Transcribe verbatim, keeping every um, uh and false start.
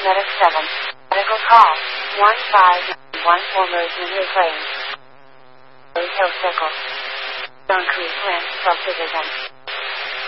Medic seven. Medical call. one five one four emergency claim. Hill Circle. Zone Creek Land, South Division.